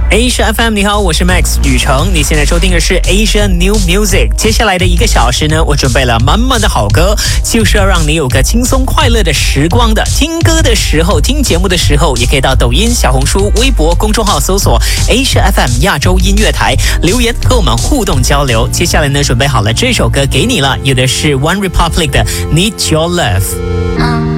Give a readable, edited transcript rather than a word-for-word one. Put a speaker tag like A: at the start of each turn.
A: Asia FM， 你好，我是 Max 宇成。你现在收听的是 Asia New Music。接下来的1个小时呢，我准备了满满的好歌，就是要让你有个轻松快乐的时光的。听歌的时候，听节目的时候，也可以到抖音、小红书、微博公众号搜索 Asia FM 亚洲音乐台，留言和我们互动交流。接下来呢，准备好了这首歌给你了，有的是 One Republic 的 Need Your Love。